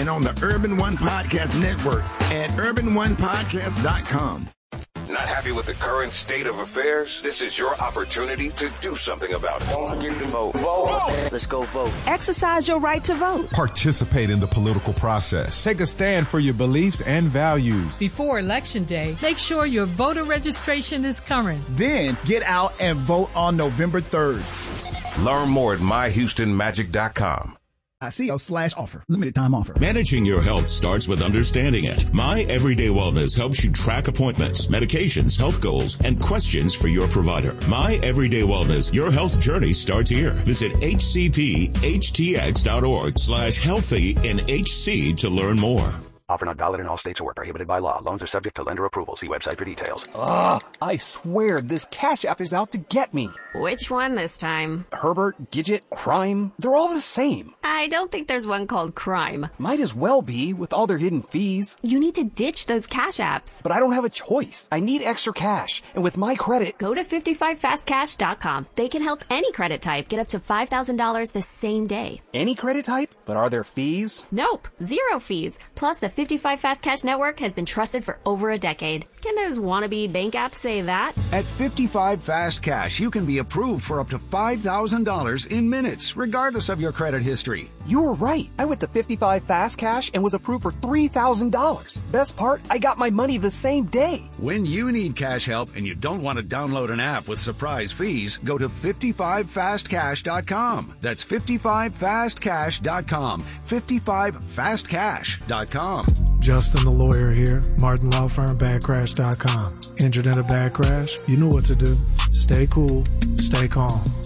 and on the Urban One Podcast Network at urbanonepodcast.com. Not happy with the current state of affairs? This is your opportunity to do something about it. Don't forget to vote. Vote. Let's go vote. Exercise your right to vote. Participate in the political process. Take a stand for your beliefs and values. Before Election Day, make sure your voter registration is current. Then get out and vote on November 3rd. Learn more at myhoustonmagic.com. ICO/offer. Limited time offer. Managing your health starts with understanding it. My Everyday Wellness helps you track appointments, medications, health goals, and questions for your provider. My Everyday Wellness, your health journey starts here. Visit hcphtx.org/healthy-in-HC to learn more. Offer not valid in all states or prohibited by law. Loans are subject to lender approval. See website for details. I swear this Cash App is out to get me. Which one this time? Herbert, Gidget, Crime. They're all the same. I don't think there's one called Crime. Might as well be with all their hidden fees. You need to ditch those Cash Apps. But I don't have a choice. I need extra cash. And with my credit... Go to 55fastcash.com. They can help any credit type get up to $5,000 the same day. Any credit type? But are there fees? Nope. 0 fees. Plus, the 55 Fast Cash network has been trusted for over a decade. Can those wannabe bank apps say that? At 55 Fast Cash, you can be approved for up to $5,000 in minutes, regardless of your credit history. You were right. I went to 55 Fast Cash and was approved for $3,000. Best part, I got my money the same day. When you need cash help and you don't want to download an app with surprise fees, go to 55fastcash.com. That's 55fastcash.com. 55fastcash.com. Justin the lawyer here, Martin Law Firm, badcrash.com. Injured in a bad crash? You know what to do. Stay cool, stay calm.